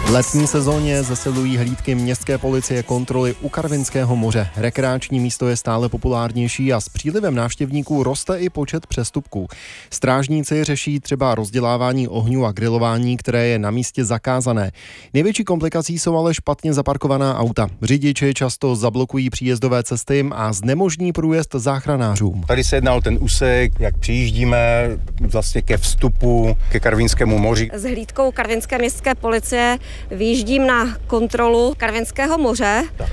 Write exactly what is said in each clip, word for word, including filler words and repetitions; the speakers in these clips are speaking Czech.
Letní sezóně zesilují hlídky městské policie kontroly u Karvinského moře. Rekreační místo je stále populárnější a s přílivem návštěvníků roste i počet přestupků. Strážníci řeší třeba rozdělávání ohňů a grilování, které je na místě zakázané. Největší komplikací jsou ale špatně zaparkovaná auta. Řidiči často zablokují příjezdové cesty a znemožní průjezd záchranářům. Tady se jedná o ten úsek, jak přijíždíme vlastně ke vstupu ke Karvinskému moři. S hlídkou Karvinské městské policie vyjíždím na kontrolu Karvinského moře. Tak,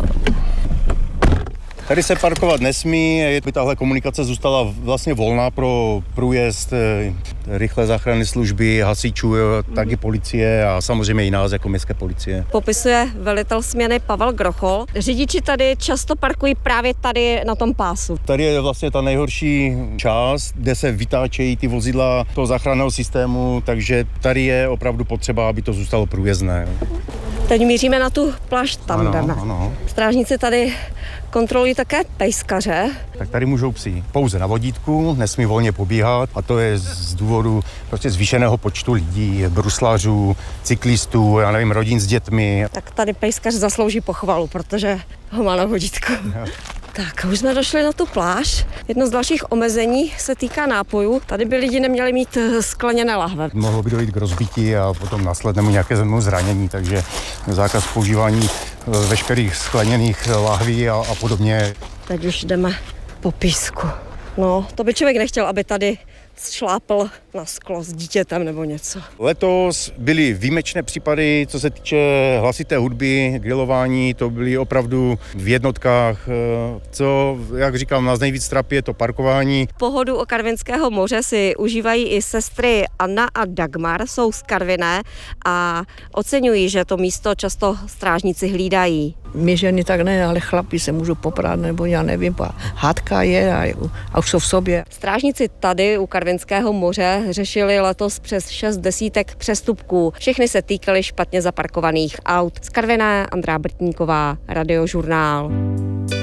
tady se parkovat nesmí, by tahle komunikace zůstala vlastně volná pro průjezd rychlé záchranné služby, hasičů, tak i policie a samozřejmě i nás jako městské policie. Popisuje velitel směny Pavel Grochol. Řidiči tady často parkují právě tady na tom pásu. Tady je vlastně ta nejhorší část, kde se vytáčejí ty vozidla toho záchranného systému, takže tady je opravdu potřeba, aby to zůstalo průjezdné. Teď míříme na tu pláž, tam ano, jdeme. Ano. Strážníci tady kontrolují také pejskaře. Tak tady můžou psi pouze na vodítku, nesmí volně pobíhat a to je z důvodu prostě zvýšeného počtu lidí, bruslařů, cyklistů, já nevím, rodin s dětmi. Tak tady pejskař zaslouží pochvalu, protože ho má na vodítku. No. Tak, už jsme došli na tu pláž. Jedno z dalších omezení se týká nápojů. Tady by lidi neměli mít skleněné lahve. Mohlo by dojít k rozbití a potom následnému nějaké zranění, takže zákaz používání veškerých skleněných lahví a, a podobně. Teď už jdeme po písku. No, to by člověk nechtěl, aby tady šlápl na sklo s dítětem nebo něco. Letos byly výjimečné případy, co se týče hlasité hudby, grilování, to byly opravdu v jednotkách. Co, jak říkám, nás nejvíc trápí je to parkování. Pohodu o Karvinského moře si užívají i sestry Anna a Dagmar, jsou z Karviné a oceňují, že to místo často strážníci hlídají. My ženy tak ne, ale chlapi se můžou poprát, nebo já nevím, hádka je a, a už jsou v sobě. Strážníci tady u Karvinského moře řešili letos přes šest desítek přestupků. Všechny se týkaly špatně zaparkovaných aut. Z Karviné Andrea Brtníková, Radiožurnál.